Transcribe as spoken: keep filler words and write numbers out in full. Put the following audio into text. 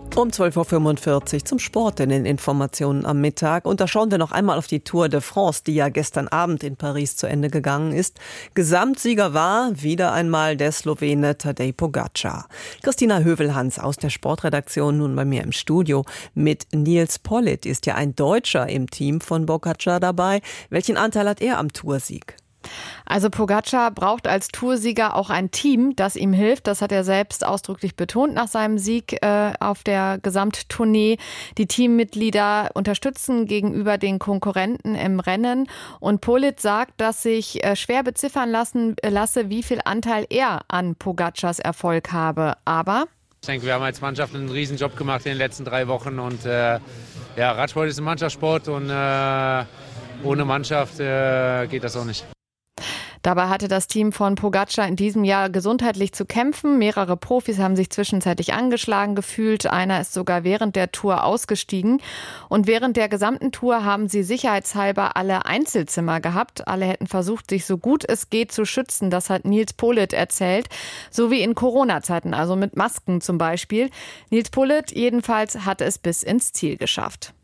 Um zwölf Uhr fünfundvierzig zum Sport in den Informationen am Mittag. Und da schauen wir noch einmal auf die Tour de France, die ja gestern Abend in Paris zu Ende gegangen ist. Gesamtsieger war wieder einmal der Slowene Tadej Pogačar. Christina Hövelhans aus der Sportredaktion nun bei mir im Studio. Mit Nils Politt ist ja ein Deutscher im Team von Pogačar dabei. Welchen Anteil hat er am Toursieg? Also Pogačar braucht als Toursieger auch ein Team, das ihm hilft. Das hat er selbst ausdrücklich betont nach seinem Sieg äh, auf der Gesamttournee. Die Teammitglieder unterstützen gegenüber den Konkurrenten im Rennen. Und Politt sagt, dass sich äh, schwer beziffern lassen äh, lasse, wie viel Anteil er an Pogačars Erfolg habe. Aber ich denke, wir haben als Mannschaft einen riesen Job gemacht in den letzten drei Wochen. Und äh, ja, Radsport ist ein Mannschaftssport und äh, ohne Mannschaft äh, geht das auch nicht. Dabei hatte das Team von Pogačar in diesem Jahr gesundheitlich zu kämpfen. Mehrere Profis haben sich zwischenzeitlich angeschlagen gefühlt. Einer ist sogar während der Tour ausgestiegen. Und während der gesamten Tour haben sie sicherheitshalber alle Einzelzimmer gehabt. Alle hätten versucht, sich so gut es geht zu schützen. Das hat Nils Politt erzählt. So wie in Corona-Zeiten, also mit Masken zum Beispiel. Nils Politt jedenfalls hat es bis ins Ziel geschafft.